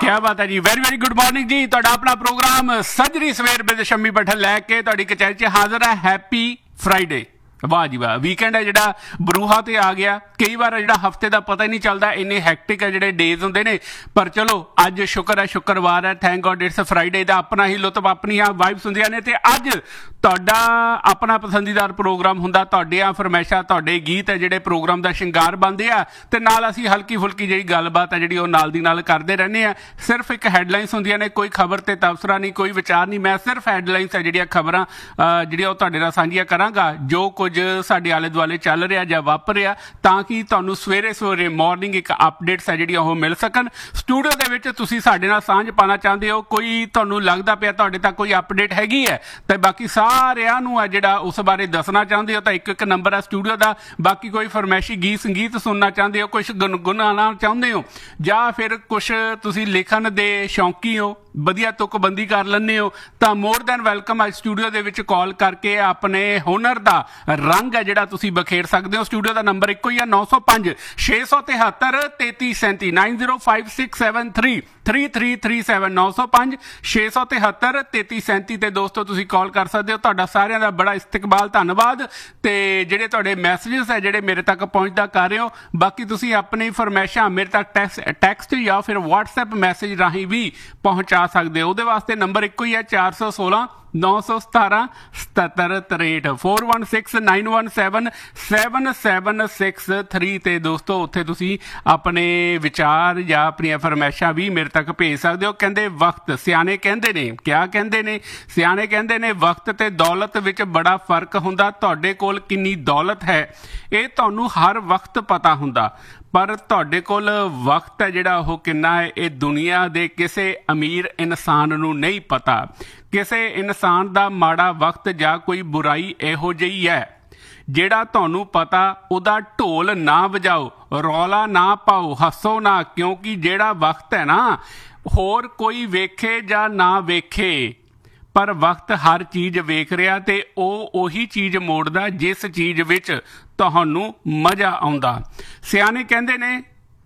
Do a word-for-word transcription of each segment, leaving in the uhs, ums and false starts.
क्या बात है जी, वेरी वेरी गुड मॉर्निंग जी। ਤੁਹਾਡਾ ਆਪਣਾ ਪ੍ਰੋਗਰਾਮ ਸੱਜਰੀ ਸਵੇਰ ਵਿਦ ਸ਼ੰਮੀ ਭੱਠਲ ਲੈ ਕੇ ਤੁਹਾਡੀ ਕਚਹਿਰੀ 'ਚ ਹਾਜ਼ਰ ਹੈ। Happy Friday. ਵਾਹ ਜੀ ਵਾਹ, ਵੀਕਐਂਡ ਹੈ ਜਿਹੜਾ ਬਰੂਹਾ ਤੇ ਆ ਗਿਆ। ਕਈ ਵਾਰ ਜਿਹੜਾ ਹਫਤੇ ਦਾ ਪਤਾ ਹੀ ਨਹੀਂ ਚੱਲਦਾ, ਇੰਨੇ ਹੈਕਟਿਕ ਹੈ ਜਿਹੜੇ ਡੇਜ਼ ਹੁੰਦੇ ਨੇ। ਪਰ ਚਲੋ ਅੱਜ ਸ਼ੁਕਰ ਹੈ, ਸ਼ੁੱਕਰਵਾਰ ਹੈ, ਥੈਂਕ ਗॉड ਇਟਸ ਫਰਾਈਡੇ ਦਾ ਆਪਣਾ ਹੀ ਲੁਤਫ, ਆਪਣੀਆਂ ਵਾਈਬਸ ਹੁੰਦੀਆਂ ਨੇ। ਤੇ ਅੱਜ ਤੁਹਾਡਾ ਆਪਣਾ ਪਸੰਦੀਦਾਰ ਪ੍ਰੋਗਰਾਮ ਹੁੰਦਾ, ਤੁਹਾਡੀਆਂ ਫਰਮਾਇਸ਼ਾਂ, ਤੁਹਾਡੇ ਗੀਤ ਹੈ ਜਿਹੜੇ ਪ੍ਰੋਗਰਾਮ ਦਾ ਸ਼ਿੰਗਾਰ ਬਣਦੇ ਆ। ਤੇ ਨਾਲ ਅਸੀਂ ਹਲਕੀ ਫੁਲਕੀ ਜਿਹੜੀ ਗੱਲਬਾਤ ਹੈ ਜਿਹੜੀ ਉਹ ਨਾਲ ਦੀ ਨਾਲ ਕਰਦੇ ਰਹਿੰਦੇ ਆ। ਸਿਰਫ ਇੱਕ ਹੈਡਲਾਈਨਸ ਹੁੰਦੀਆਂ ਨੇ, ਕੋਈ ਖਬਰ ਤੇ ਤਬਸਰਾ ਨਹੀਂ, ਕੋਈ ਵਿਚਾਰ ਨਹੀਂ। ਮੈਂ ਸਿਰਫ ਹੈਡਲਾਈਨਸ ਹੈ ਜਿਹੜੀਆਂ ਖਬਰਾਂ ਜਿਹੜੀਆਂ ਉਹ ਤੁਹਾਡੇ ਨਾਲ ਸਾਂਝੀਆਂ ਕਰਾਂਗਾ, ਜੋ ਕੁਝ ਸਾਡੇ ਆਲੇ ਦੁਆਲੇ ਚੱਲ ਰਿਹਾ ਜਾਂ ਵਾਪਰ ਰਿਹਾ, ਤਾਂ ਕਿ ਤੁਹਾਨੂੰ ਸਵੇਰੇ ਸਵੇਰੇ ਮਾਰਨਿੰਗ ਇੱਕ ਅਪਡੇਟਸ ਹੈ ਜਿਹੜੀਆਂ ਉਹ ਮਿਲ ਸਕਣ। ਸਟੂਡੀਓ ਦੇ ਵਿੱਚ ਤੁਸੀਂ ਸਾਡੇ ਨਾਲ ਸਾਂਝ ਪਾਉਣਾ ਚਾਹੁੰਦੇ ਹੋ, ਕੋਈ ਤੁਹਾਨੂੰ ਲੱਗਦਾ ਪਿਆ ਤੁਹਾਡੇ ਤੱਕ ਕੋਈ ਅਪਡੇਟ ਹੈਗੀ ਹੈ ਤੇ ਬਾਕੀ ਸਾਰਿਆਂ ਨੂੰ ਹੈ ਜਿਹੜਾ ਉਸ ਬਾਰੇ ਦੱਸਣਾ ਚਾਹੁੰਦੇ ਹੋ, ਤਾਂ ਇੱਕ ਇੱਕ ਨੰਬਰ ਹੈ ਸਟੂਡੀਓ ਦਾ। ਬਾਕੀ ਕੋਈ ਫਰਮੈਸ਼ੀ ਗੀਤ ਸੰਗੀਤ ਸੁਣਨਾ ਚਾਹੁੰਦੇ ਹੋ, ਕੁਛ ਗੁਣਗੁਣਾਉਣਾ ਚਾਹੁੰਦੇ ਹੋ, ਜਾਂ ਫਿਰ ਕੁਛ ਤੁਸੀਂ ਲਿਖਣ ਦੇ ਸ਼ੌਂਕੀ ਹੋ, ਵਧੀਆ ਤੁਕਬੰਦੀ ਕਰ ਲੈਂਦੇ ਹੋ, ਤਾਂ ਮੋਰ ਦੈਨ ਵੈਲਕਮ। ਅੱਜ ਸਟੂਡੀਓ ਦੇ ਵਿੱਚ ਕਾਲ ਕਰਕੇ ਆਪਣੇ ਹੁਨਰ ਦਾ ਰੰਗ ਹੈ ਜਿਹੜਾ ਤੁਸੀਂ ਬਖੇਰ ਸਕਦੇ ਹੋ। ਸਟੂਡੀਓ ਦਾ ਨੰਬਰ ਇੱਕੋ ਹੀ ਹੈ, ਨੌ ਸੌ ਪੰਜ ਛੇ ਸੌ ਤਿਹੱਤਰ ਤੇਤੀ ਸੈਂਤੀ, nine zero five six seven three three three three seven, ਨੌ ਸੌ ਪੰਜ ਛੇ ਸੌ ਤਿਹੱਤਰ ਤੇਤੀ ਸੈਂਤੀ ਤੇ ਦੋਸਤੋ ਤੁਸੀਂ ਕਾਲ ਕਰ ਸਕਦੇ ਹੋ। ਤੁਹਾਡਾ ਸਾਰਿਆਂ ਦਾ ਬੜਾ ਇਸਤਕਬਾਲ, ਧੰਨਵਾਦ। ਤੇ ਜਿਹੜੇ ਤੁਹਾਡੇ ਮੈਸੇਜਸ ਹੈ ਜਿਹੜੇ ਮੇਰੇ ਤੱਕ ਪਹੁੰਚਦਾ ਕਰ ਰਹੇ ਹੋ, ਬਾਕੀ ਤੁਸੀਂ ਆਪਣੀ ਫਰਮਾਇਸ਼ਾਂ ਮੇਰੇ ਤੱਕ ਟੈਕਸਟ ਟੈਕਸਟ ਜਾਂ ਫਿਰ ਵਟਸਐਪ ਮੈਸੇਜ ਰਾਹੀਂ ਵੀ ਪਹੁੰਚਾ ਸਕਦੇ ਹੋ। ਉਹਦੇ ਵਾਸਤੇ ਨੰਬਰ ਇੱਕੋ ਹੀ ਹੈ, ਚਾਰ ਸੌ ਸੋਲਾਂ ਨੌ ਸੌ ਸਤਾਰਾਂ ਸਤੱਤਰ ਤਰੇਂਹਠ, four one six nine one seven seven seven six three. ਤੇ ਦੋਸਤੋ ਉੱਥੇ ਤੁਸੀਂ ਆਪਣੇ ਵਿਚਾਰ ਜਾਂ ਆਪਣੀਆਂ ਫਰਮਾਇਸ਼ਾਂ ਵੀ ਮੇਰੇ ਤੱਕ ਭੇਜ ਸਕਦੇ ਹੋ। ਕਹਿੰਦੇ ਵਕਤ, ਸਿਆਣੇ ਕਹਿੰਦੇ ਨੇ, ਕਿਆ ਕਹਿੰਦੇ ਨੇ ਸਿਆਣੇ ਕਹਿੰਦੇ ਨੇ, ਵਕਤ ਤੇ ਦੌਲਤ ਵਿੱਚ ਬੜਾ ਫਰਕ ਹੁੰਦਾ। ਤੁਹਾਡੇ ਕੋਲ ਕਿੰਨੀ ਦੌਲਤ ਹੈ ਇਹ ਤੁਹਾਨੂੰ ਹਰ ਵਕਤ ਪਤਾ ਹੁੰਦਾ, ਪਰ ਤੁਹਾਡੇ ਕੋਲ ਵਕਤ ਹੈ ਜਿਹੜਾ ਉਹ ਕਿੰਨਾ ਹੈ ਇਹ ਦੁਨੀਆ ਦੇ ਕਿਸੇ ਅਮੀਰ ਇਨਸਾਨ ਨੂੰ ਨਹੀਂ ਪਤਾ। ਕਿਸੇ ਇਨਸਾਨ ਦਾ ਮਾੜਾ ਵਕਤ ਜਾਂ ਕੋਈ ਬੁਰਾਈ ਇਹੋ ਜਿਹੀ ਹੈ ਜਿਹੜਾ ਤੁਹਾਨੂੰ ਪਤਾ, ਉਹਦਾ ਢੋਲ ਨਾ ਵਜਾਓ, ਰੌਲਾ ਨਾ ਪਾਓ, ਹੱਸੋ ਨਾ, ਕਿਉਂਕਿ ਜਿਹੜਾ ਵਕਤ ਹੈ ਨਾ, ਹੋਰ ਕੋਈ ਵੇਖੇ ਜਾਂ ਨਾ ਵੇਖੇ, ਪਰ ਵਕਤ ਹਰ ਚੀਜ਼ ਵੇਖ ਰਿਹਾ ਤੇ ਉਹ ਉਹੀ ਚੀਜ਼ ਮੋੜਦਾ ਜਿਸ ਚੀਜ਼ ਵਿੱਚ ਤੁਹਾਨੂੰ ਮਜ਼ਾ ਆਉਂਦਾ। ਸਿਆਣੇ ਕਹਿੰਦੇ ਨੇ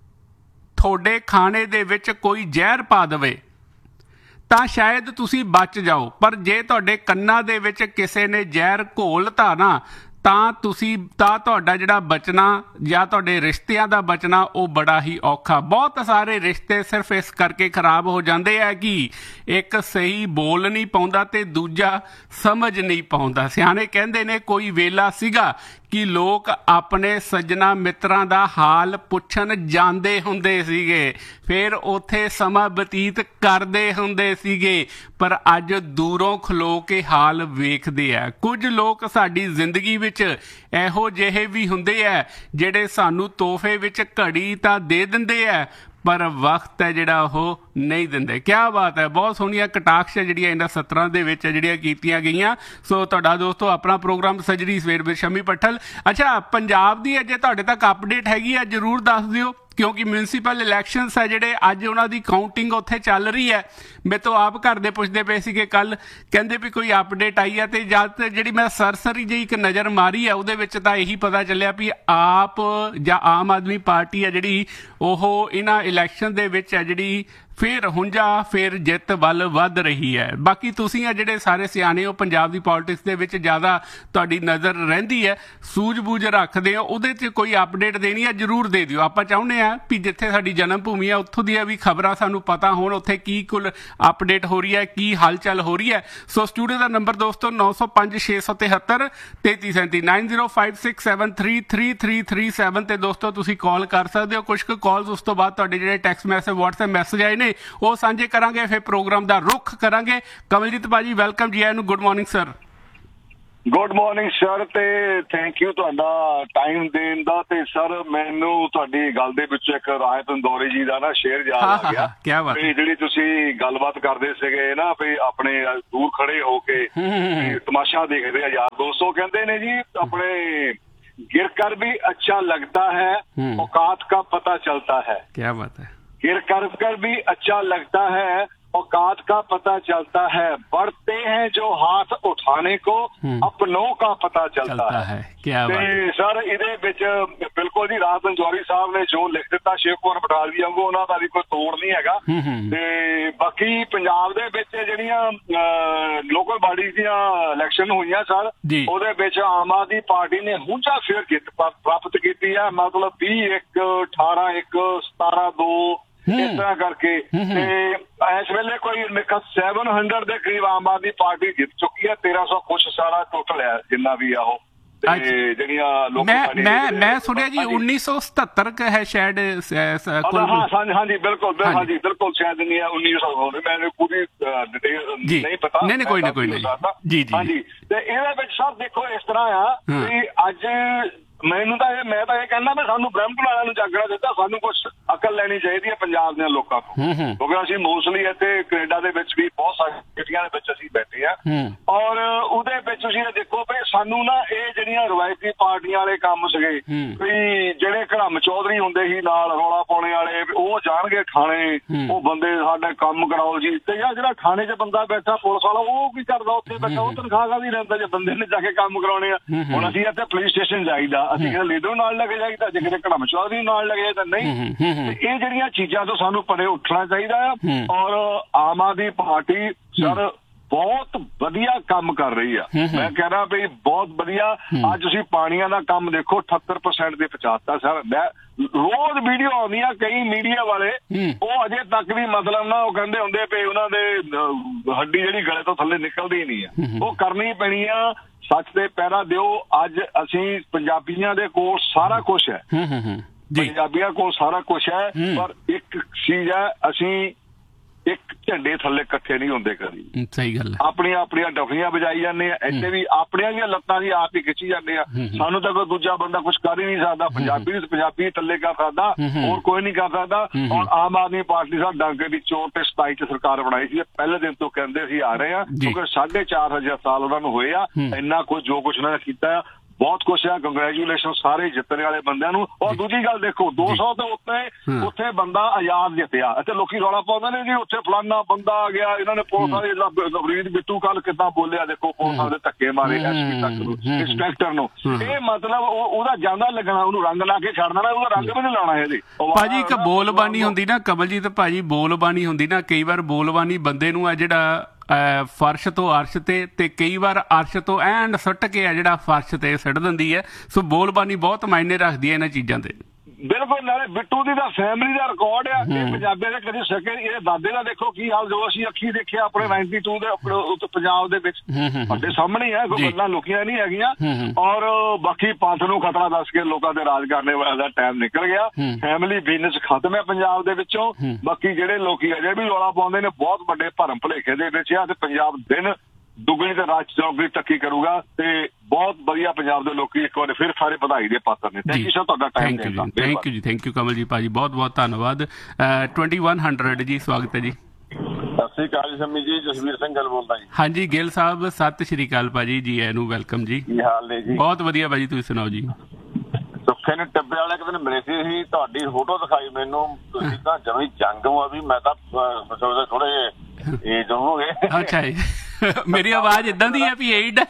ਤੁਹਾਡੇ ਖਾਣੇ ਦੇ ਵਿੱਚ ਕੋਈ ਜ਼ਹਿਰ ਪਾ ਦੇਵੇ ਤਾਂ ਸ਼ਾਇਦ ਤੁਸੀਂ ਬਚ ਜਾਓ, ਪਰ ਜੇ ਤੁਹਾਡੇ ਕੰਨਾਂ ਦੇ ਵਿੱਚ ਕਿਸੇ ਨੇ ਜ਼ਹਿਰ ਘੋਲਤਾ ਨਾ, ਤਾਂ ਤੁਸੀਂ ਤਾਂ ਤੁਹਾਡਾ ਜਿਹੜਾ ਬਚਣਾ ਜਾਂ ਤੁਹਾਡੇ ਰਿਸ਼ਤਿਆਂ ਦਾ ਬਚਣਾ ਉਹ ਬੜਾ ਹੀ ਔਖਾ। ਬਹੁਤ ਸਾਰੇ ਰਿਸ਼ਤੇ ਸਿਰਫ ਇਸ ਕਰਕੇ ਖਰਾਬ ਹੋ ਜਾਂਦੇ ਹੈ ਕਿ ਇੱਕ ਸਹੀ ਬੋਲ ਨਹੀਂ ਪਾਉਂਦਾ ਤੇ ਦੂਜਾ ਸਮਝ ਨਹੀਂ ਪਾਉਂਦਾ। ਸਿਆਣੇ ਕਹਿੰਦੇ ਨੇ ਕੋਈ ਵੇਲਾ ਸੀਗਾ ਕਿ ਲੋਕ ਆਪਣੇ ਸੱਜਣਾ ਮਿੱਤਰਾਂ ਦਾ ਹਾਲ ਪੁੱਛਣ ਜਾਂਦੇ ਹੁੰਦੇ ਸੀਗੇ, ਫਿਰ ਉੱਥੇ ਸਮਾਂ ਬਤੀਤ ਕਰਦੇ ਹੁੰਦੇ ਸੀਗੇ, ਪਰ ਅੱਜ ਦੂਰੋਂ ਖਲੋ ਕੇ ਹਾਲ ਵੇਖਦੇ ਆ। ਕੁਝ ਲੋਕ ਸਾਡੀ ਜ਼ਿੰਦਗੀ ਵਿੱਚ ਇਹੋ ਜਿਹੇ ਵੀ ਹੁੰਦੇ ਆ ਜਿਹੜੇ ਸਾਨੂੰ ਤੋਹਫੇ ਵਿੱਚ ਘੜੀ ਤਾਂ ਦੇ ਦਿੰਦੇ ਆ, ਪਰ ਵਕਤ ਹੈ ਜਿਹੜਾ ਉਹ ਨਹੀਂ ਦਿੰਦੇ। ਕਿਆ ਬਾਤ ਹੈ, ਬਹੁਤ ਸੋਹਣੀਆਂ ਕਟਾਕਸ਼ ਜਿਹੜੀਆਂ ਇਹਨਾਂ ਸਤਰਾਂ ਦੇ ਵਿੱਚ ਜਿਹੜੀਆਂ ਕੀਤੀਆਂ ਗਈਆਂ। ਸੋ ਤੁਹਾਡਾ ਦੋਸਤੋ ਆਪਣਾ ਪ੍ਰੋਗਰਾਮ ਸੱਜਰੀ ਸਵੇਰ ਵਿੱਚ ਸ਼ੰਮੀ ਭੱਠਲ। ਅੱਛਾ, ਪੰਜਾਬ ਦੀ ਅਜੇ ਤੁਹਾਡੇ ਤੱਕ ਅਪਡੇਟ ਹੈਗੀ ਆ, ਜ਼ਰੂਰ ਦੱਸ ਦਿਓ, ਕਿਉਂਕਿ ਮਿਊਨਸੀਪਲ ਇਲੈਕਸ਼ਨਸ ਹੈ ਜਿਹੜੇ ਅੱਜ ਉਹਨਾਂ ਦੀ ਕਾਊਂਟਿੰਗ ਉੱਥੇ ਚੱਲ ਰਹੀ ਹੈ। ਮੇਰੇ ਤੋਂ ਆਪ ਘਰ ਦੇ ਪੁੱਛਦੇ ਪਏ ਸੀਗੇ ਕੱਲ, ਕਹਿੰਦੇ ਵੀ ਕੋਈ ਅਪਡੇਟ ਆਈ ਹੈ, ਤੇ ਜਦ ਜਿਹੜੀ ਮੈਂ ਸਰਸਰੀ ਜਿਹੀ ਇੱਕ ਨਜ਼ਰ ਮਾਰੀ ਹੈ ਉਹਦੇ ਵਿੱਚ ਤਾਂ ਇਹੀ ਪਤਾ ਚੱਲਿਆ ਵੀ ਆਪ ਜਾਂ ਆਮ ਆਦਮੀ ਪਾਰਟੀ ਹੈ ਜਿਹੜੀ ਉਹ ਇਹਨਾਂ ਇਲੈਕਸ਼ਨ ਦੇ ਵਿੱਚ ਹੈ ਜਿਹੜੀ ਫਿਰ ਹੁੰਜਾ ਫਿਰ ਜਿੱਤ ਵੱਲ ਵੱਧ ਰਹੀ ਹੈ। ਬਾਕੀ ਤੁਸੀਂ ਆ ਜਿਹੜੇ ਸਾਰੇ ਸਿਆਣੇ ਹੋ, ਪੰਜਾਬ ਦੀ ਪੋਲਿਟਿਕਸ ਦੇ ਵਿੱਚ ਜ਼ਿਆਦਾ ਤੁਹਾਡੀ ਨਜ਼ਰ ਰਹਿੰਦੀ ਹੈ, ਸੂਝ-ਬੂਝ ਰੱਖਦੇ ਹੋ, ਉਹਦੇ 'ਚ ਕੋਈ ਅਪਡੇਟ ਦੇਣੀ ਹੈ ਜ਼ਰੂਰ ਦੇ ਦਿਓ। ਆਪਾਂ ਚਾਹੁੰਦੇ ਹਾਂ ਵੀ ਜਿੱਥੇ ਸਾਡੀ ਜਨਮ ਭੂਮੀ ਹੈ ਉੱਥੋਂ ਦੀਆਂ ਵੀ ਖਬਰਾਂ ਸਾਨੂੰ ਪਤਾ ਹੋਣ, ਉੱਥੇ ਕੀ ਕੁੱਲ ਅਪਡੇਟ ਹੋ ਰਹੀ ਹੈ, ਕੀ ਹਲਚਲ ਹੋ ਰਹੀ ਹੈ। ਸੋ ਸਟੂਡੀਓ ਦਾ ਨੰਬਰ ਦੋਸਤੋ ਨੌ ਸੌ ਪੰਜ ਛੇ ਸੌ ਤਿਹੱਤਰ ਤੇਤੀ ਸੈਂਤੀ, nine zero five six seven three three three three seven ਤੇ ਦੋਸਤੋ ਤੁਸੀਂ ਕਾਲ ਕਰ ਸਕਦੇ ਹੋ। ਕੁਛ ਕੁ ਕਾਲਸ ਉਸ ਤੋਂ ਬਾਅਦ ਤੁਹਾਡੇ ਜਿਹੜੇ ਟੈਕਸਟ ਮੈਸੇਜ ਵਟਸਐਪ ਮੈਸੇਜ ਆਏ ਨੇ ਉਹ ਸਾਂਝੇ ਕਰਾਂਗੇ, ਫਿਰ ਪ੍ਰੋਗਰਾਮ ਦਾ ਰੁੱਖ ਕਰਾਂਗੇ। ਕਮਲਜੀਤ ਭਾਜੀ ਵੈਲਕਮ ਜੀ, ਆਇਆਂ ਨੂੰ। Good morning sir. Good morning sir, ਤੇ ਥੈਂਕ ਯੂ ਤੁਹਾਡਾ ਟਾਈਮ ਦੇਣ ਦਾ। ਤੇ ਸਰ ਮੈਨੂੰ ਤੁਹਾਡੀ ਗੱਲ ਦੇ ਵਿੱਚ ਇੱਕ ਰਾਹਤ ਇੰਦੌਰੀ ਜੀ ਦਾ ਨਾ ਸ਼ੇਰ ਯਾਦ ਆ ਗਿਆ। ਕਿਆ ਬਾਤ ਹੈ, ਜਿਹੜੀ ਤੁਸੀਂ ਗੱਲਬਾਤ ਕਰਦੇ ਸੀਗੇ ਨਾ ਵੀ ਆਪਣੇ ਦੂਰ ਖੜੇ ਹੋ ਕੇ ਤਮਾਸ਼ਾ ਦੇਖਦੇ ਆ ਯਾਰ ਦੋਸਤੋ। ਕਹਿੰਦੇ ਨੇ ਜੀ ਆਪਣੇ गिर कर भी अच्छा लगता है, औकात का पता चलता है। क्या बात है। गिर कर कर भी अच्छा लगता है, औकात का पता चलता है, बढ़ते हैं जो हाथ उठाने को अपनों का पता चलता, चलता है। क्या ਤੇ ਸਰ ਇਹਦੇ ਵਿੱਚ ਬਿਲਕੁਲ ਜੀ ਰਾਤ ਜੌਹਰੀ ਸਾਹਿਬ ਨੇ ਜੋ ਲਿਖ ਦਿੱਤਾ ਸ਼ਿਵ ਕੁਮਾਰ ਬਟਾਲਵੀ ਵਾਂਗੂ, ਉਹਨਾਂ ਦਾ ਵੀ ਕੋਈ ਤੋੜ ਨਹੀਂ ਹੈਗਾ। ਤੇ ਬਾਕੀ ਪੰਜਾਬ ਦੇ ਵਿੱਚ ਜਿਹੜੀਆਂ ਲੋਕਲ ਬਾਡੀ ਦੀਆਂ ਇਲੈਕਸ਼ਨ ਹੋਈਆਂ ਸਰ, ਉਹਦੇ ਵਿੱਚ ਆਮ ਆਦਮੀ ਪਾਰਟੀ ਨੇ ਹੁੰਝਾ ਫੇਰ ਜਿੱਤ ਪ੍ਰਾਪਤ ਕੀਤੀ ਹੈ। ਮਤਲਬ ਵੀਹ ਇੱਕ, ਅਠਾਰਾਂ ਇੱਕ, ਸਤਾਰਾਂ ਦੋ ਇਸ ਤਰ੍ਹਾਂ ਕਰਕੇ। ਤੇ ਇਸ ਵੇਲੇ ਕੋਈ ਸੈਵਨ ਹੰਡਰਡ ਦੇ ਕਰੀਬ ਆਮ ਆਦਮੀ ਪਾਰਟੀ ਜਿੱਤ ਚੁੱਕੀ ਹੈ। ਤੇਰਾਂ ਸੌ ਕੁਛ ਸਾਰਾ ਟੋਟਲ ਹੈ ਜਿੰਨਾ ਵੀ ਆ ਉਹ। ਜਿਹੜੀਆਂ ਮੈਂ ਮੈਂ ਸੁਣਿਆ ਜੀ ਉੱਨੀ ਸੌ ਸਤੱਤਰ ਕ ਹੈ ਸ਼ਾਇਦ। ਹਾਂਜੀ ਬਿਲਕੁਲ ਹਾਂਜੀ ਬਿਲਕੁਲ ਸ਼ਾਇਦ ਨਹੀਂ ਹੈ ਉੱਨੀ ਸੌ, ਮੈਨੂੰ ਪੂਰੀ ਡਿਟੇਲ ਨਹੀਂ ਪਤਾ। ਨਹੀਂ ਕੋਈ ਨਾ ਕੋਈ ਨਹੀਂ ਜੀ ਜੀ ਹਾਂਜੀ। ਤੇ ਇਹਦੇ ਵਿੱਚ ਸਰ ਦੇਖੋ ਇਸ ਤਰ੍ਹਾਂ ਆ ਵੀ ਅੱਜ ਮੈਨੂੰ ਤਾਂ ਇਹ ਮੈਂ ਤਾਂ ਇਹ ਕਹਿੰਦਾ ਵੀ ਸਾਨੂੰ ਬ੍ਰਹਮਪੁਰ ਵਾਲਿਆਂ ਨੂੰ ਜਾਗਣਾ ਚਾਹੀਦਾ, ਸਾਨੂੰ ਕੁਛ ਅਕਲ ਲੈਣੀ ਚਾਹੀਦੀ ਹੈ ਪੰਜਾਬ ਦੇ ਲੋਕਾਂ ਤੋਂ, ਕਿਉਂਕਿ ਅਸੀਂ ਮੋਸਟਲੀ ਇੱਥੇ ਕੈਨੇਡਾ ਦੇ ਵਿੱਚ ਵੀ ਬਹੁਤ ਸਾਰੀਆਂ ਸਿਟੀਆਂ ਦੇ ਵਿੱਚ ਅਸੀਂ ਬੈਠੇ ਆ। ਔਰ ਉਹਦੇ ਵਿੱਚ ਤੁਸੀਂ ਇਹ ਦੇਖੋ ਵੀ ਸਾਨੂੰ ਨਾ ਇਹ ਜਿਹੜੀਆਂ ਰਵਾਇਤੀ ਪਾਰਟੀਆਂ ਵਾਲੇ ਕੰਮ ਸੀਗੇ ਵੀ ਜਿਹੜੇ ਘੜਮ ਚੌਧਰੀ ਹੁੰਦੇ ਸੀ ਨਾਲ ਰੌਲਾ ਪਾਉਣੇ ਵਾਲੇ, ਉਹ ਜਾਣਗੇ ਥਾਣੇ, ਉਹ ਬੰਦੇ ਸਾਡੇ ਕੰਮ ਕਰਾਓ ਜੀ। ਤੇ ਯਾਰ ਜਿਹੜਾ ਥਾਣੇ 'ਚ ਬੰਦਾ ਬੈਠਾ ਪੁਲਿਸ ਵਾਲਾ, ਉਹ ਕੀ ਕਰਦਾ ਉੱਥੇ ਬੈਠਾ, ਉਹ ਤਨਖਾਹ ਕਾਹਦੀ ਲੈਂਦਾ ਜੇ ਬੰਦੇ ਨੇ ਜਾ ਕੇ ਕੰਮ ਕਰਾਉਣੇ ਆ। ਹੁਣ ਅਸੀਂ ਇੱਥੇ ਪੁਲਿਸ ਸਟੇਸ਼ਨ ਜਾਈਦਾ, ਅਸੀਂ ਕਿਤੇ ਲੀਡਰ ਨਾਲ ਲੈ ਕੇ ਜਾਈਦਾ, ਜੇ ਕਿਤੇ ਘੜਮ ਚੌਧਰੀ ਨਾਲ ਲੈ ਕੇ ਜਾਈਦਾ ਨਹੀਂ। ਇਹ ਜਿਹੜੀਆਂ ਚੀਜ਼ਾਂ ਤੋਂ ਸਾਨੂੰ ਪਰੇ ਉੱਠਣਾ ਚਾਹੀਦਾ ਆ। ਔਰ ਆਮ ਆਦਮੀ ਪਾਰਟੀ ਸਰ ਬਹੁਤ ਵਧੀਆ ਕੰਮ ਕਰ ਰਹੀ ਆ। ਮੈਂ ਕਹਿ ਰਿਹਾ ਵੀ ਬਹੁਤ ਵਧੀਆ। ਅੱਜ ਤੁਸੀਂ ਪਾਣੀਆਂ ਦਾ ਕੰਮ ਦੇਖੋ, ਅਠੱਤਰ ਪਰਸੈਂਟ ਦੇ ਪਹੁੰਚਾਤਾ ਸਰ। ਮੈਂ ਰੋਜ਼ ਵੀਡੀਓ ਆਉਂਦੀ ਆ, ਕਈ ਮੀਡੀਆ ਵਾਲੇ ਉਹ ਅਜੇ ਤੱਕ ਵੀ ਮਤਲਬ ਨਾ ਉਹ ਕਹਿੰਦੇ ਹੁੰਦੇ ਵੀ ਉਹਨਾਂ ਦੇ ਹੱਡੀ ਜਿਹੜੀ ਗਲੇ ਤੋਂ ਥੱਲੇ ਨਿਕਲਦੀ ਨਹੀਂ ਆ। ਉਹ ਕਰਨੀ ਪੈਣੀ ਆ। ਸੱਚ ਤੇ ਪਹਿਰਾ ਦਿਓ। ਅੱਜ ਅਸੀਂ ਪੰਜਾਬੀਆਂ ਦੇ ਕੋਲ ਸਾਰਾ ਕੁਛ ਹੈ, ਪੰਜਾਬੀਆਂ ਕੋਲ ਸਾਰਾ ਕੁਛ ਹੈ, ਪਰ ਇੱਕ ਚੀਜ਼ ਹੈ, ਅਸੀਂ ਇੱਕ ਝੰਡੇ ਥੱਲੇ ਇਕੱਠੇ ਨਹੀਂ ਹੁੰਦੇ ਕਦੀ। ਸਹੀ ਗੱਲ ਹੈ। ਆਪਣੀਆਂ ਆਪਣੀਆਂ ਡਫੀਆਂ ਵਜਾਈ ਜਾਂਦੇ ਆ, ਇੱਥੇ ਵੀ ਆਪਣੀਆਂ ਦੀਆਂ ਲੱਤਾਂ ਦੀ ਆਪ ਹੀ ਖਿੱਚੀ ਜਾਂਦੇ ਆ। ਸਾਨੂੰ ਤਾਂ ਕੋਈ ਦੂਜਾ ਬੰਦਾ ਕੁਛ ਕਰ ਹੀ ਨਹੀਂ ਸਕਦਾ। ਪੰਜਾਬੀ ਪੰਜਾਬੀ ਥੱਲੇ ਕਰ ਸਕਦਾ, ਹੋਰ ਕੋਈ ਨਹੀਂ ਕਰ ਸਕਦਾ। ਔਰ ਆਮ ਆਦਮੀ ਪਾਰਟੀ ਸਾਹਿਬ ਡਾਂਗੇ ਦੀ ਚੋਟ ਤੇ ਸਤਾਈ ਚ ਸਰਕਾਰ ਬਣਾਈ ਸੀ, ਪਹਿਲੇ ਦਿਨ ਤੋਂ ਕਹਿੰਦੇ ਸੀ ਆ ਰਹੇ ਆ, ਕਿਉਂਕਿ ਸਾਢੇ ਚਾਰ ਹਜ਼ਾਰ ਸਾਲ ਉਹਨਾਂ ਨੂੰ ਹੋਏ ਆ। ਇੰਨਾ ਕੁਝ ਜੋ ਕੁਛ ਉਹਨਾਂ ਨੇ ਕੀਤਾ ਆ, ਬਹੁਤ ਕੁਛ ਹੈ। ਕੰਗਰੈਚੁਲੇਸ਼ਨ ਸਾਰੇ ਜਿੱਤਣ ਵਾਲੇ ਬੰਦਿਆਂ ਨੂੰ। ਔਰ ਦੂਜੀ ਗੱਲ ਦੇਖੋ, ਦੋ ਸੌ ਤੋਂ ਉੱਤੇ ਉੱਥੇ ਬੰਦਾ ਆਜ਼ਾਦ ਜਿੱਤਿਆ। ਅਤੇ ਲੋਕੀ ਰੌਲਾ ਪਾਉਂਦੇ ਨੇ ਜੀ ਉੱਥੇ ਫਲਾਨਾ ਬੰਦਾ ਆ ਗਿਆ, ਇਹਨਾਂ ਨੇ ਪੁਲਿਸ ਵਾਲੇ ਲਵਰੀਤ ਬਿੱਟੂ ਕੱਲ ਕਿੱਦਾਂ ਬੋਲਿਆ, ਦੇਖੋ ਪੁਲਿਸ ਵਾਲੇ ਧੱਕੇ ਮਾਰੇ ਐਸਪੀ ਤੱਕ ਨੂੰ, ਇੰਸਪੈਕਟਰ ਨੂੰ। ਇਹ ਮਤਲਬ ਉਹਦਾ ਜਾਂਦਾ ਲੱਗਣਾ, ਉਹਨੂੰ ਰੰਗ ਲਾ ਕੇ ਛੱਡ ਦੇਣਾ, ਉਹਦਾ ਰੰਗ ਵੀ ਨਹੀਂ ਲਾਉਣਾ ਇਹਦੇ। ਭਾਜੀ ਇੱਕ ਬੋਲਬਾਨੀ ਹੁੰਦੀ ਨਾ ਕਮਲਜੀਤ ਭਾਜੀ, ਬੋਲਬਾਨੀ ਹੁੰਦੀ ਨਾ, ਕਈ ਵਾਰ ਬੋਲਬਾਨੀ ਬੰਦੇ ਨੂੰ ਆ ਜਿਹੜਾ ਫਰਸ਼ ਤੋਂ ਅਰਸ਼ ਤੇ ਤੇ ਕਈ ਵਾਰ ਅਰਸ਼ ਤੋਂ ਐਂਡ ਸੁੱਟ ਕੇ ਆ ਜਿਹੜਾ ਫਰਸ਼ ਤੇ ਸਿੱਟ ਦਿੰਦੀ ਹੈ। ਸੋ ਬੋਲਬਾਨੀ ਬਹੁਤ ਮਾਇਨੇ ਰੱਖਦੀ ਹੈ ਇਹਨਾਂ ਚੀਜ਼ਾਂ ਤੇ। ਬਿਲਕੁਲ। ਨਾਲੇ ਬਿੱਟੂ ਦੀ ਤਾਂ ਫੈਮਿਲੀ ਦਾ ਰਿਕਾਰਡ ਆ ਕਿ ਪੰਜਾਬੀ ਦੇ ਕਦੇ ਸਕੇ। ਇਹਦੇ ਦਾਦੇ ਦਾ ਦੇਖੋ ਕੀ ਹਾਲ, ਜੋ ਅਸੀਂ ਅੱਖੀ ਦੇਖਿਆ ਆਪਣੇ ਨਾਈਨਟੀ ਟੂ ਦੇ ਪੰਜਾਬ ਦੇ ਵਿੱਚ, ਸਾਡੇ ਸਾਹਮਣੇ ਆ, ਕੋਈ ਗੱਲਾਂ ਲੁਕੀਆਂ ਨਹੀਂ ਹੈਗੀਆਂ। ਔਰ ਬਾਕੀ ਪੰਥ ਨੂੰ ਖਤਰਾ ਦੱਸ ਕੇ ਲੋਕਾਂ ਦੇ ਰਾਜ ਕਰਨੇ ਵਾਲਾ ਦਾ ਟਾਈਮ ਨਿਕਲ ਗਿਆ। ਫੈਮਿਲੀ ਬਿਜ਼ਨਸ ਖਤਮ ਹੈ ਪੰਜਾਬ ਦੇ ਵਿੱਚੋਂ। ਬਾਕੀ ਜਿਹੜੇ ਲੋਕੀ ਅਜੇ ਵੀ ਰੌਲਾ ਪਾਉਂਦੇ ਨੇ ਬਹੁਤ ਵੱਡੇ ਭਰਮ ਭੁਲੇਖੇ ਦੇ ਵਿੱਚ ਆ, ਤੇ ਪੰਜਾਬ ਦਿਨ ਦੁੱਗਣੀ ਤੇ ਰਾਤ ਚੌਗਣੀ ਤਰੱਕੀ ਕਰੂਗਾ। ਤੇ ਬਹੁਤ ਵਧੀਆ ਪੰਜਾਬ ਦੇ ਲੋਕੀ ਇੱਕ ਵਾਰ ਫਿਰ ਸਾਰੇ ਵਧਾਈ ਦੇ ਪਾਤਰ ਨੇ। ਥੈਂਕ ਯੂ ਸਰ, ਤੁਹਾਡਾ ਟਾਈਮ ਦੇਣ ਦਾ। ਥੈਂਕ ਯੂ ਜੀ, ਥੈਂਕ ਯੂ ਕਮਲ ਜੀ ਭਾਜੀ, ਬਹੁਤ ਬਹੁਤ ਧੰਨਵਾਦ। ਟਵੈਂਟੀ ਵਨ ਹੰਡਰਡ ਜੀ, ਸਵਾਗਤ ਹੈ ਜੀ। ਸਤਿ ਸ੍ਰੀ ਅਕਾਲ ਸ਼ਮੀ ਜੀ, ਜਸਵੀਰ ਸਿੰਘ ਗੱਲ ਬੋਲਦਾ ਜੀ। ਹਾਂਜੀ ਗਿੱਲ ਸਾਹਿਬ, ਸਤਿ ਸ਼੍ਰੀ ਅਕਾਲ ਭਾਜੀ, ਜੀ ਆਇਆਂ ਨੂੰ, ਵੈਲਕਮ ਜੀ। ਕੀ ਹਾਲ ਨੇ ਜੀ? ਬਹੁਤ ਵਧੀਆ ਭਾਜੀ, ਤੁਸੀਂ ਸੁਣਾਓ ਜੀ। ਸੁੱਖੇ ਨੇ ਟੱਬੇ ਵਾਲੇ ਇੱਕ ਦਿਨ ਮਿਲੇ ਸੀ, ਤੁਹਾਡੀ ਫੋਟੋ ਦਿਖਾਈ ਮੈਨੂੰ, ਤੁਸੀਂ ਤਾਂ ਜਮੀ ਜੰਗ ਹੋ ਆ ਵੀ। ਮੈਂ ਤਾਂ ਸੋਚਦਾ ਥੋੜੇ ਜਿਹੇ ਏਜ ਹੋ ਗਏ। ਅੱਛਾ ਜੀ, ਮੇਰੀ ਆਵਾਜ਼ ਇਦਾਂ ਦੀ ਹੈ ਵੀ ਏਡ?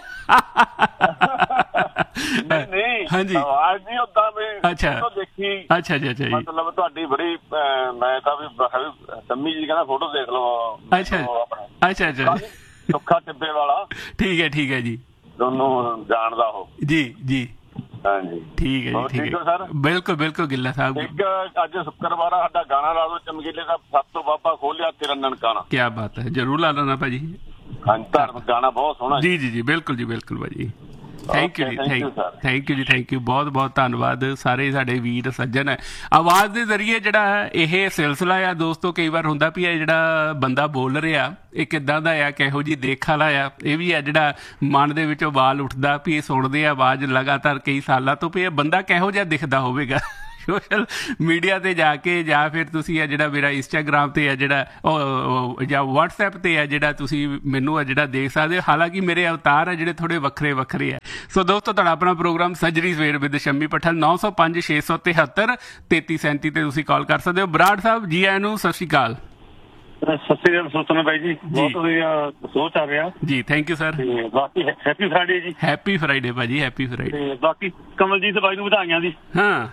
ਨਹੀਂ ਹਾਂਜੀ, ਆਵਾਜ਼ ਨਹੀਂ ਉਦਾਂ ਵੀ। ਅੱਛਾ ਦੇਖੀ। ਅੱਛਾ ਜੀ, ਅੱਛਾ ਜੀ, ਮਤਲਬ ਤੁਹਾਡੀ ਬੜੀ, ਮੈਂ ਤਾਂ ਵੀ ਸੰਮੀ ਜੀ ਕਹਿੰਦਾ ਫੋਟੋ ਦੇਖ ਲਓ। ਅੱਛਾ ਅੱਛਾ ਅੱਛਾ, ਸੁੱਖਾ ਟਿੱਬੇ ਵਾਲਾ। ਠੀਕ ਹੈ ਠੀਕ ਹੈ ਜੀ, ਤੁਹਾਨੂੰ ਜਾਣਦਾ ਉਹ? ਜੀ ਜੀ, ਹਾਂਜੀ ਠੀਕ ਹੈ ਜੀ, ਠੀਕ ਹੈ ਸਰ। ਬਿਲਕੁਲ ਬਿਲਕੁਲ ਗਿੱਲਾ ਸਾਹਿਬ। ਇੱਕ ਅੱਜ ਸ਼ੁੱਕਰਵਾਰ ਸਾਡਾ ਗਾਣਾ ਲਾ ਦੋ, ਚਮਕੀਲੇ ਦਾ ਸਭ ਤੋਂ ਬਾਬਾ ਖੋਲਿਆ ਤੇਰਾ ਨਨਕਾਣਾ। ਕੀ ਬਾਤ ਹੈ, ਜਰੂਰ ਲਾ ਲੈਣਾ ਭਾਜੀ। ਹਾਂਜੀ, ਧਾਰਮਿਕ ਗਾਣਾ ਬਹੁਤ ਸੋਹਣਾ। ਜੀ ਜੀ ਜੀ, ਬਿਲਕੁਲ ਜੀ, ਬਿਲਕੁਲ ਭਾਜੀ। ਥੈਂਕ ਯੂ ਜੀ, ਥੈਂਕ ਯੂ ਜੀ, ਥੈਂਕ ਯੂ, ਬਹੁਤ ਬਹੁਤ ਧੰਨਵਾਦ। ਸਾਰੇ ਸਾਡੇ ਵੀਰ ਸੱਜਣ ਹੈ, ਆਵਾਜ਼ ਦੇ ਜ਼ਰੀਏ ਜਿਹੜਾ ਇਹ ਸਿਲਸਿਲਾ ਆ ਦੋਸਤੋ, ਕਈ ਵਾਰ ਹੁੰਦਾ ਵੀ ਇਹ ਜਿਹੜਾ ਬੰਦਾ ਬੋਲ ਰਿਹਾ ਇਹ ਕਿੱਦਾਂ ਦਾ ਆ, ਕਿਹੋ ਜਿਹੀ ਦੇਖ ਵਾਲਾ ਆ, ਇਹ ਵੀ ਆ ਜਿਹੜਾ ਮਨ ਦੇ ਵਿੱਚੋਂ ਵਾਲ ਉੱਠਦਾ ਵੀ ਇਹ ਸੁਣਦੇ ਆ ਆਵਾਜ਼ ਲਗਾਤਾਰ ਕਈ ਸਾਲਾਂ ਤੋਂ, ਵੀ ਇਹ ਬੰਦਾ ਕਿਹੋ ਜਿਹਾ ਦਿਖਦਾ ਹੋਵੇਗਾ। ਸੋਸ਼ਲ ਮੀਡੀਆ ਤੇ ਜਾ ਕੇ, ਜਾਂ ਫਿਰ ਤੁਸੀਂ ਆ ਜਿਹੜਾ ਮੇਰਾ ਇੰਸਟਾਗ੍ਰਾਮ ਤੇ ਆ ਜਿਹੜਾ ਜਾਂ ਵਟਸਐਪ ਤੇ ਆ ਜਿਹੜਾ ਤੁਸੀਂ ਮੈਨੂੰ ਆ ਜਿਹੜਾ ਦੇਖ ਸਕਦੇ ਹੋ। ਹਾਲਾਂਕਿ ਮੇਰੇ ਅਵਤਾਰ ਆ ਜਿਹੜੇ ਥੋੜੇ ਵੱਖਰੇ ਵੱਖਰੇ ਆ। ਸੋ ਦੋਸਤੋ, ਤੁਹਾਡਾ ਆਪਣਾ ਪ੍ਰੋਗਰਾਮ ਸੱਜਰੀ ਸਵੇਰ ਵਿਦ ਸ਼ੰਮੀ ਪਠਲ, ਨੌ ਸੌ ਪੰਜ ਛੇ ਸੌ ਤਿਹੱਤਰ ਤੇਤੀ ਸੈਂਤੀ ਤੇ ਤੁਸੀਂ ਕਾਲ ਕਰ ਸਕਦੇ ਹੋ। ਬਰਾੜ ਸਾਹਿਬ ਜੀ ਆਇਆਂ ਨੂੰ, ਸਤਿ ਸ਼੍ਰੀ ਅਕਾਲ। ਸਤਿ ਸ੍ਰੀ ਅਕਾਲ ਸੁਲਤਾਨ ਬਾਈ ਜੀ, ਬਹੁਤ ਵਧੀਆ ਸੋਚ ਆ ਰਿਹਾ ਜੀ। Thank you sir. ਤੇ ਬਾਕੀ ਹੈਪੀ ਫਰਾਈਡੇ ਜੀ। ਹੈਪੀ ਫਰਾਈਡੇ ਭਾਜੀ, ਹੈਪੀ ਫਰਾਈਡੇ। ਤੇ ਬਾਕੀ ਕਮਲਜੀਤ ਬਾਈ ਨੂੰ ਵਧਾਈਆਂ ਜੀ। ਹਾਂ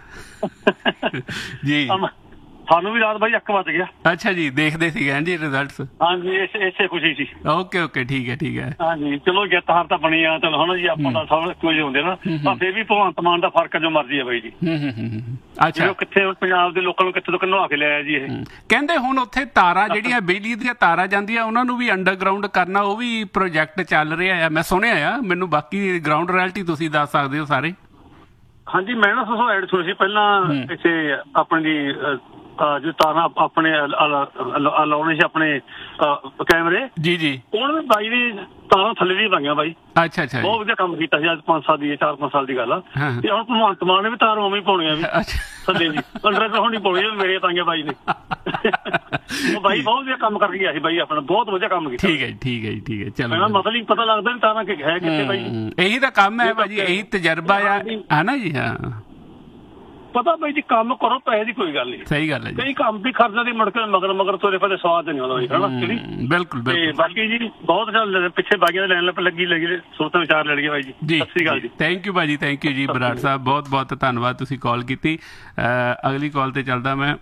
ਜੀ। ਸਾਨੂੰ ਵੀ ਰਾਤ ਬਾਈ ਇੱਕ ਵੱਜ ਗਿਆ। ਅੱਛਾ ਜੀ, ਦੇਖਦੇ ਸੀਗੇ ਜੀ ਰਿਜ਼ਲਟਸ? ਹਾਂਜੀ, ਇਸੇ ਇਸੇ ਖੁਸ਼ੀ ਸੀ। ਓਕੇ ਓਕੇ, ਠੀਕ ਹੈ ਠੀਕ ਹੈ। ਹਾਂਜੀ ਚਲੋ, ਜਿੱਤ ਹਾਰ ਤਾਂ ਬਣੀ ਆ, ਚਲੋ ਹੁਣ ਜੀ ਆਪਾਂ ਤਾਂ ਸਭ ਕੁਝ ਹੁੰਦੇ ਨਾ, ਪਰ ਫਿਰ ਵੀ ਭਗਵੰਤ ਮਾਨ ਦਾ ਫਰਕ ਜੋ ਮਰਜ਼ੀ ਹੈ ਬਾਈ ਜੀ। ਹੂੰ ਹੂੰ ਹੂੰ। ਅੱਛਾ, ਕਿੱਥੇ ਪੰਜਾਬ ਦੇ ਲੋਕਾਂ ਨੂੰ ਕਿੱਥੇ ਤੋਂ ਕਿੰਨਵਾ ਕੇ ਲਿਆਇਆ ਜੀ ਇਹ। ਕਹਿੰਦੇ ਹੁਣ ਉੱਥੇ ਤਾਰਾਂ ਜਿਹੜੀਆਂ ਬਿਜਲੀ ਦੀਆਂ ਤਾਰਾਂ ਜਾਂਦੀਆਂ ਉਹਨਾਂ ਨੂੰ ਵੀ ਅੰਡਰਗਰਾਉਂਡ ਕਰਨਾ, ਉਹ ਵੀ ਪ੍ਰੋਜੈਕਟ ਚੱਲ ਰਿਹਾ ਆ, ਮੈਂ ਸੁਣਿਆ ਆ। ਮੈਨੂੰ ਬਾਕੀ ਗਰਾਊਂਡ ਰਿਐਲਿਟੀ ਤੁਸੀਂ ਦੱਸ ਸਕਦੇ ਹੋ ਸਾਰੇ? ਹਾਂਜੀ, ਮੈਂ ਨਾ ਸੋ ਐਡ ਸੁਣੀ ਸੀ ਪਹਿਲਾਂ ਇੱਥੇ ਆਪਣੀ ਜੋ ਤਾਰਾਂ ਆਪਣੇ ਲਾਉਣੇ ਸੀ ਆਪਣੇ ਕੈਮਰੇ ਜੀ ਜੀ, ਉਹਨਾਂ ਨੇ ਬਾਈ ਦੀ ਤਾਰਾਂ ਥੱਲੇ ਦੀ ਪਾਈਆਂ ਬਾਈ। ਅੱਛਾ ਅੱਛਾ, ਬਹੁਤ ਵਧੀਆ ਕੰਮ ਕੀਤਾ ਸੀ। ਅੱਜ ਪੰਜ ਸਾਲ ਦੀ ਚਾਰ ਪੰਜ ਸਾਲ ਦੀ ਗੱਲ ਆ। ਤੇ ਹੁਣ ਭਗਵੰਤ ਮਾਨ ਨੇ ਵੀ ਤਾਰਾਂ ਉਵੇਂ ਹੀ ਪਾਉਣੀਆਂ ਵੀ ਥੱਲੇ ਦੀ, ਅੰਡਰਗਰਾਉਂਡ ਹੀ ਪਾਉਣੀ ਮੇਰੇ ਪਾਈਆਂ ਬਾਈ ਨੇ। ਉਹ ਬਾਈ ਬਹੁਤ ਵਧੀਆ ਕੰਮ ਕਰ ਗਿਆ ਸੀ ਬਾਈ, ਆਪਣਾ ਬਹੁਤ ਵਧੀਆ ਕੰਮ ਕੀਤਾ। ਠੀਕ ਹੈ ਜੀ, ਠੀਕ ਹੈ ਜੀ, ਠੀਕ ਹੈ। ਚਲੋ, ਮੈਨੂੰ ਮਤਲਬ ਹੀ ਪਤਾ ਲੱਗਦਾ ਵੀ ਤਾਰਾਂ ਕਿ ਹੈ ਕਿੱਥੇ ਬਾਈ। ਇਹੀ ਤਾਂ ਕੰਮ ਹੈ ਭਾਜੀ, ਇਹੀ ਤਜਰਬਾ ਆ, ਹੈ ਨਾ ਜੀ? ਹਾਂ, ਪਤਾ ਬਾਈ ਜੀ, ਕੰਮ ਕਰੋ, ਪੈਸੇ ਦੀ ਕੋਈ ਗੱਲ ਨਹੀਂ। ਸਹੀ ਗੱਲ ਹੈ ਜੀ। ਕਈ ਕੰਮ ਵੀ ਖਰਚਾ ਦੀ ਮੁੜ ਕੇ ਮਗਰ ਮਗਰ ਤੋਰੇ ਪਤੇ ਸਵਾਦ ਨਹੀਂ ਆਉਂਦਾ ਜੀ, ਹੈ ਨਾ? ਬਿਲਕੁਲ ਤੇ ਬਿਲਕੁਲ। ਬਾਕੀ ਜੀ ਬਹੁਤ ਪਿੱਛੇ ਬਾਗੀਆਂ ਦੇ ਲੈਣ ਲੱਗੀ ਲੱਗੀ ਸੋਚਾਂ ਵਿਚਾਰ ਲੜ ਗਏ ਬਾਈ ਜੀ। ਜੀ ਸਤਿ ਸ੍ਰੀ ਅਕਾਲ ਜੀ। ਥੈਂਕ ਯੂ ਭਾਜੀ, ਥੈਂਕ ਯੂ ਜੀ। ਬਰਾੜ ਸਾਹਿਬ ਬਹੁਤ ਬਹੁਤ ਧੰਨਵਾਦ, ਤੁਸੀਂ ਕਾਲ ਕੀਤੀ। ਅਗਲੀ ਕਾਲ ਤੇ ਚੱਲਦਾ ਮੈਂ।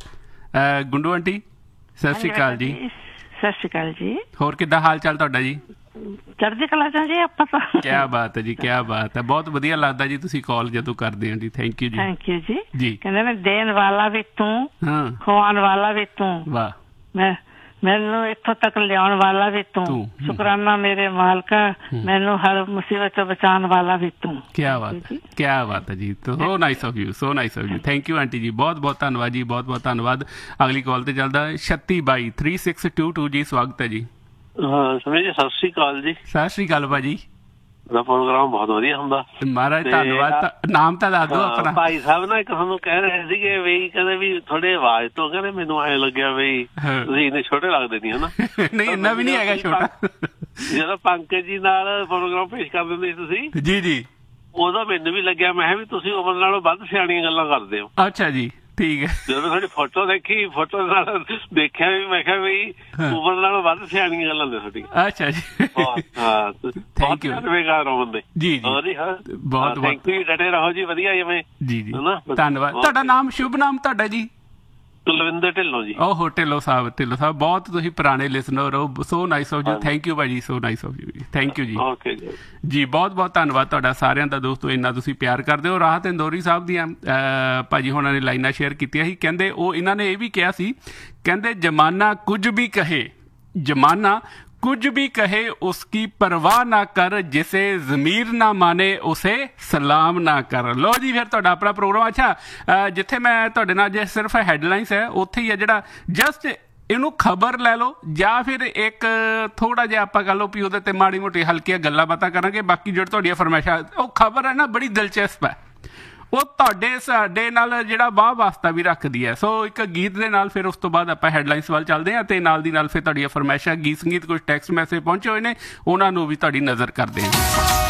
ਗੁੰਡੂ ਆਂਟੀ ਸਤਿ ਸ੍ਰੀ ਅਕਾਲ ਜੀ। ਸਤਿ ਸ਼੍ਰੀ ਅਕਾਲ ਜੀ। ਹੋਰ ਕਿੱਦਾਂ ਹਾਲ ਚਾਲ ਤੁਹਾਡਾ ਜੀ? ਚੜ੍ਹਦੀ ਕਲਾ ਚ ਜੀ ਆਪਾਂ ਤਾਂ। ਕਿਆ ਬਾਤ ਹੈ ਜੀ, ਕਿਆ ਬਾਤ ਹੈ। ਬਹੁਤ ਵਧੀਆ ਲੱਗਦਾ ਜੀ ਤੁਸੀਂ ਕਾਲ ਜਦੋਂ ਕਰਦੇ ਹੋ ਜੀ। ਥੈਂਕ ਯੂ ਜੀ। ਥੈਂਕ ਯੂ ਜੀ। ਜੀ ਕਹਿੰਦੇ ਮੈਂ ਦੇਣ ਵਾਲਾ ਵੀ ਤੂੰ, ਹਾਂ, ਖਵਾਉਣ ਵਾਲਾ ਵੀ ਤੂੰ, ਵਾਹ, ਮੈਂ ਮੈਨੂੰ ਇੱਥੋਂ ਤੱਕ ਲਿਆਉਣ ਵਾਲਾ ਵੀ ਤੂੰ, ਸ਼ੁਕਰਾਨਾ ਮੇਰੇ ਮਾਲਕਾ, ਮੈਨੂੰ ਹਰ ਮੁਸੀਬਤ ਤੋਂ ਬਚਾਉਣ ਵਾਲਾ ਵੀ ਤੂੰ। ਕਿਆ ਬਾਤ ਹੈ, ਕਿਆ ਬਾਤ ਹੈ ਜੀ। So nice of you, so nice of you. Thank you aunty ਜੀ, ਬਹੁਤ ਬਹੁਤ ਧੰਨਵਾਦ ਜੀ, ਬਹੁਤ ਬਹੁਤ ਧੰਨਵਾਦ। ਅਗਲੀ ਕਾਲ ਤੇ ਚੱਲਦਾ ਛੱਤੀ ਬਾਈ ਥ੍ਰੀ ਸਿਕਸ ਟੂ ਟੂ ਜੀ। ਸਵਾਗਤ ਹੈ ਜੀ। ਹਾਂ ਸਮਝ ਜੀ, ਸਤਿ ਸ੍ਰੀ ਅਕਾਲ ਜੀ। ਸਤਿ ਸ੍ਰੀ ਅਕਾਲ ਭਾਜੀ। ਦਾ ਪ੍ਰੋਗਰਾਮ ਬਹੁਤ ਵਧੀਆ ਹੁੰਦਾ ਮਹਾਰਾਜ, ਧੰਨਵਾਦ। ਨਾਮ ਤਾਂ ਦੱਸ ਦਿਓ ਆਪਣਾ। ਭਾਈ ਸਾਹਿਬ ਨਾ ਇੱਕ ਤੁਹਾਨੂੰ ਕਹਿ ਰਹੇ ਸੀਗੇ ਵੀ ਕਹਿੰਦੇ ਵੀ ਤੁਹਾਡੇ ਆਵਾਜ਼ ਤੋਂ ਕਹਿੰਦੇ ਮੈਨੂੰ ਐਂ ਲੱਗਿਆ ਵੀ ਤੁਸੀਂ ਇੰਨੇ ਛੋਟੇ ਲੱਗਦੇ ਨਹੀਂ, ਹਨਾ? ਨਹੀਂ, ਇੰਨਾ ਵੀ ਨਹੀਂ ਹੈਗਾ ਛੋਟਾ। ਜਦੋਂ ਪੰਕਜ ਜੀ ਨਾਲ ਪ੍ਰੋਗਰਾਮ ਪੇਸ਼ ਕਰ ਦਿੰਦੇ ਸੀ ਤੁਸੀਂ, ਜੀ ਜੀ, ਉਦੋਂ ਮੈਨੂੰ ਵੀ ਲੱਗਿਆ ਮੈਂ ਕਿਹਾ ਵੀ ਤੁਸੀਂ ਉਮਰ ਨਾਲੋਂ ਵੱਧ ਸਿਆਣੀਆਂ ਗੱਲਾਂ ਕਰਦੇ ਹੋ। ਅੱਛਾ ਜੀ, ਠੀਕ ਹੈ। ਜਦੋਂ ਤੁਹਾਡੀ ਫੋਟੋ ਦੇਖੀ, ਫੋਟੋ ਨਾਲ ਦੇਖਿਆ ਵੀ ਮੈਂ ਕਿਹਾ ਵੀ ਉਮਰ ਨਾਲੋਂ ਵੱਧ ਸਿਆਣੀਆਂ ਗੱਲਾਂ ਨੇ ਤੁਹਾਡੀਆਂ। ਅੱਛਾ ਜੀ, ਹਾਂ, ਥੈਂਕ ਯੂ। ਬੇਕਾਰ ਹੋ ਬੰਦੇ ਜੀ ਜੀ, ਬਹੁਤ ਥੈਂਕ ਯੂ। ਡਟੇ ਰਹੋ ਜੀ, ਵਧੀਆ ਜਿਵੇਂ ਜੀ ਜੀ, ਧੰਨਵਾਦ। ਤੁਹਾਡਾ ਨਾਮ, ਸ਼ੁਭ ਨਾਮ ਤੁਹਾਡਾ ਜੀ? ਕੁਲਵਿੰਦਰ ਢਿੱਲੋਂ ਜੀ। ਓਹੋ, ਢਿੱਲੋਂ ਸਾਹਿਬ, ਢਿੱਲੋਂ ਸਾਹਿਬ ਬਹੁਤ ਤੁਸੀਂ ਪੁਰਾਣੇ ਲਿਸਨਰ ਹੋ। So nice of you. Thank you ਭਾਜੀ, ਸੋ ਨਾਈਸ ਆਫ ਯੂ ਜੀ। ਥੈਂਕ ਯੂ ਜੀ। ਓਕੇ ਜੀ ਜੀ, ਬਹੁਤ ਬਹੁਤ ਧੰਨਵਾਦ ਤੁਹਾਡਾ ਸਾਰਿਆਂ ਦਾ। ਦੋਸਤੋ, ਇੰਨਾ ਤੁਸੀਂ ਪਿਆਰ ਕਰਦੇ ਹੋ। ਰਾਹਤ ਇੰਦੋਰੀ ਸਾਹਿਬ ਦੀਆਂ ਭਾਜੀ ਹੋਣਾ ਨੇ ਲਾਈਨਾਂ ਸ਼ੇਅਰ ਕੀਤੀਆਂ ਸੀ। ਕਹਿੰਦੇ ਉਹ ਇਹਨਾਂ ਨੇ ਇਹ ਵੀ ਕਿਹਾ ਸੀ, ਕਹਿੰਦੇ ਜ਼ਮਾਨਾ ਕੁਝ ਵੀ ਕਹੇ, ਜ਼ਮਾਨਾ कुछ भी कहे उसकी परवाह ना कर, जिसे ज़मीर ना माने उसे सलाम ना कर। लो जी, फिर तुहाडा अपना प्रोग्राम। अच्छा, जिथे मैं तुहाडे नाल जे सिर्फ हैडलाइनस है उत्थे ही है जिहड़ा जस्ट ਇਹਨੂੰ ਖਬਰ ਲੈ ਲਓ, ਜਾਂ ਫਿਰ ਇੱਕ ਥੋੜਾ ਜਿਹਾ ਆਪਾਂ ਕਹ ਲਓ ਵੀ ਉਹਦੇ ਤੇ ਮਾੜੀ ਮੋਟੀ ਹਲਕੀਆਂ ਗੱਲਾਂ ਬਾਤਾਂ ਕਰਾਂਗੇ। ਬਾਕੀ ਜਿਹੜੀ ਤੁਹਾਡੀਆਂ ਫਰਮਾਇਸ਼ਾਂ, ਉਹ ਖਬਰ ਹੈ ਨਾ ਬੜੀ ਦਿਲਚਸਪ ਹੈ, ਉਹ ਤੁਹਾਡੇ ਸਾਡੇ ਨਾਲ ਜਿਹੜਾ ਵਾਹ ਵਾਸਤਾ ਵੀ ਰੱਖਦੀ ਹੈ। ਸੋ ਇੱਕ ਗੀਤ ਦੇ ਨਾਲ ਫਿਰ ਉਸ ਤੋਂ ਬਾਅਦ ਆਪਾਂ ਹੈਡਲਾਈਨਸ ਵੱਲ ਚੱਲਦੇ ਹਾਂ, ਤੇ ਨਾਲ ਦੀ ਨਾਲ ਫਿਰ ਤੁਹਾਡੀਆਂ ਫਰਮਾਇਸ਼ਾਂ, ਗੀਤ ਸੰਗੀਤ, ਕੁਝ ਟੈਕਸਟ ਮੈਸੇਜ ਪਹੁੰਚੇ ਹੋਏ ਨੇ, ਉਹਨਾਂ ਨੂੰ ਵੀ ਤੁਹਾਡੀ ਨਜ਼ਰ ਕਰਦੇ ਹਾਂ।